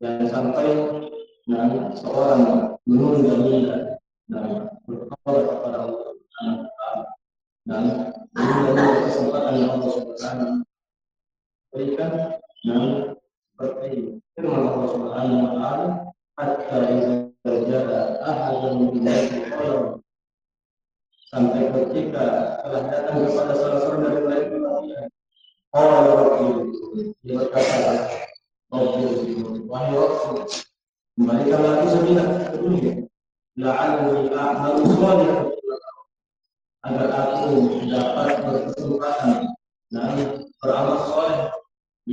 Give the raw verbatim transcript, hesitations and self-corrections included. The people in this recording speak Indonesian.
dan sampai nah, seorang menunda-nunda dan bertobat kepada Allah Subhanahu wa taala dan menunda kesempatan yang Allah Subhanahu berikan dan seperti firman Allah Subhanahu wa taala hatta idza jaa ahadun minal qalam sampai ketika telah datang kepada salah seorang dari mereka Allah Rabbi dia berkata Rabbi wahai Rabb kembalikanlah aku sejenak ke dunia la'alli a'malu shalihan agar aku dapat berkesempatan dan beramal soleh